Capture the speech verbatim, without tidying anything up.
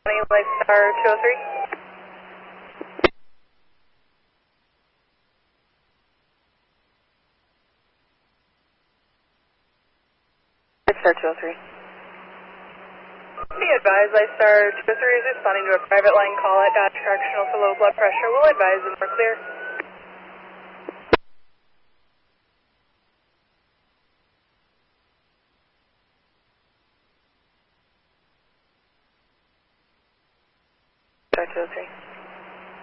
Lifestar two oh three. Lifestar two oh three. Be advised, Lifestar two oh three is responding to a private line call at Dodge Correctional for low blood pressure. We'll advise when we're clear. Lifestar two oh three.